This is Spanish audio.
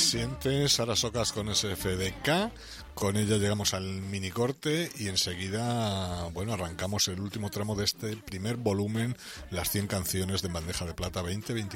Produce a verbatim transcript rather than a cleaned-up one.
Siente Sara Socas con S F D K. Con ella llegamos al mini corte y enseguida, bueno, arrancamos el último tramo de este primer volumen, las cien canciones de Bandeja de Plata veinte veinticuatro.